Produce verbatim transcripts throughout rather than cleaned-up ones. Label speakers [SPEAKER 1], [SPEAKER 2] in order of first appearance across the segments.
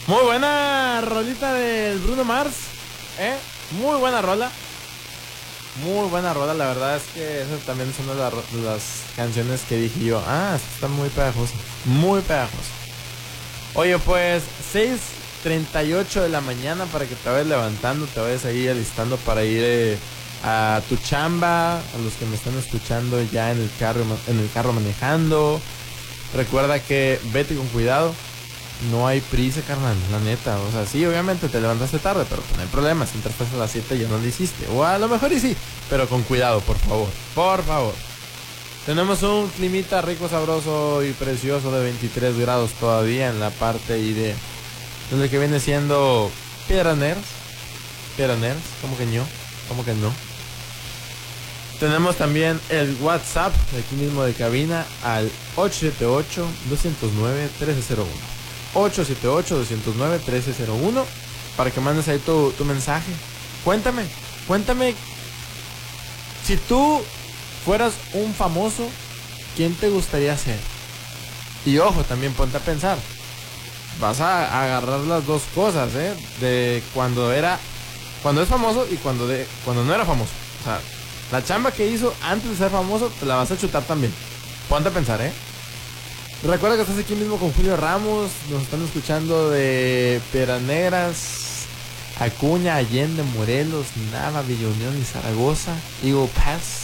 [SPEAKER 1] Muy buena rolita del Bruno Mars, ¿eh? Muy buena rola. Muy buena rola, la verdad es que esa también es una de, la, de las canciones que dije yo. Ah, está muy pegajosa, muy pegajosa. Oye, pues seis treinta y ocho de la mañana para que te vayas levantando, te vayas ahí alistando para ir eh, a tu chamba. A los que me están escuchando ya en el carro, en el carro manejando. Recuerda que vete con cuidado. No hay prisa, carnal, la neta. O sea, sí, obviamente te levantaste tarde, pero no hay problema. Si entraste a las siete ya no lo hiciste. O a lo mejor y sí, pero con cuidado, por favor. Por favor. Tenemos un climita rico, sabroso y precioso de veintitrés grados todavía en la parte ahí de... Donde que viene siendo Piedras Negras. Piedras Negras, ¿cómo que no? ¿Cómo que no? Tenemos también el WhatsApp de aquí mismo de cabina al ocho siete ocho, dos cero nueve, uno tres cero uno. ocho siete ocho, dos cero nueve, uno tres cero uno para que mandes ahí tu, tu mensaje. Cuéntame, cuéntame si tú fueras un famoso, ¿quién te gustaría ser? Y ojo, también ponte a pensar. Vas a agarrar las dos cosas, ¿eh? De cuando era, cuando es famoso y cuando de, cuando no era famoso. O sea, la chamba que hizo antes de ser famoso te la vas a chutar también. Ponte a pensar, ¿eh? Recuerda que estás aquí mismo con Julio Ramos. Nos están escuchando de Piedras Negras, Acuña, Allende, Morelos, Nava, Villa Unión y Zaragoza, Eagle Pass.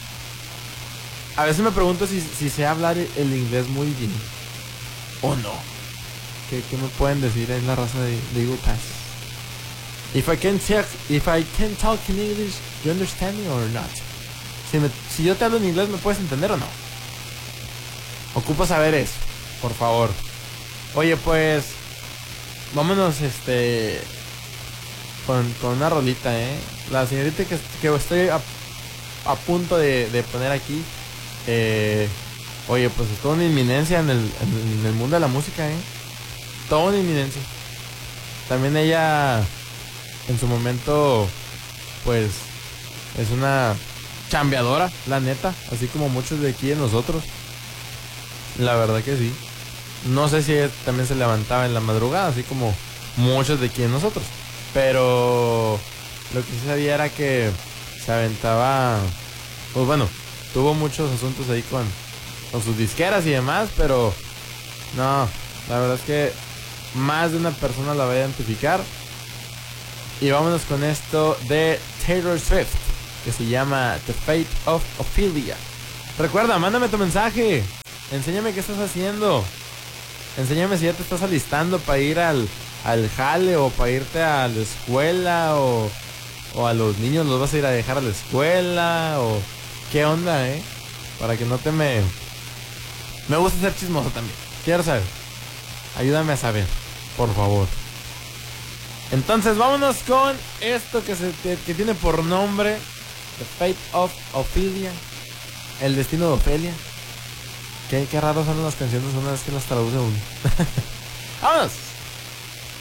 [SPEAKER 1] A veces me pregunto si, si sé hablar el inglés muy bien o no. ¿Qué, qué me pueden decir en la raza de, de Eagle Pass? If I can talk, if I can talk in English, you understand me or not? Si, me, si yo te hablo en inglés, ¿me puedes entender o no? Ocupo saber eso, por favor. Oye, pues vámonos este con, con una rolita, eh. La señorita que, que estoy a, a punto de, de poner aquí, eh, oye, pues es toda una inminencia en el, en, en el mundo de la música, eh. Toda una inminencia. También ella en su momento, pues es una chambeadora, la neta, así como muchos de aquí de nosotros. La verdad que sí. No sé si ella también se levantaba en la madrugada, así como muchos de aquí de nosotros. Pero lo que sí sabía era que se aventaba, pues bueno, tuvo muchos asuntos ahí con, con sus disqueras y demás, pero no, la verdad es que más de una persona la va a identificar. Y vámonos con esto de Taylor Swift, que se llama The Fate of Ophelia. Recuerda, mándame tu mensaje. Enséñame qué estás haciendo. Enséñame si ya te estás alistando para ir al, al jale o para irte a la escuela o, o a los niños los vas a ir a dejar a la escuela o qué onda, eh. Para que no te me... Me gusta ser chismoso también. Quiero saber. Ayúdame a saber, por favor. Entonces vámonos con esto que, se, que, que tiene por nombre The Fate of Ophelia. El destino de Ofelia. Qué, qué raro son las canciones una vez que las traduce uno. ¡Vámonos!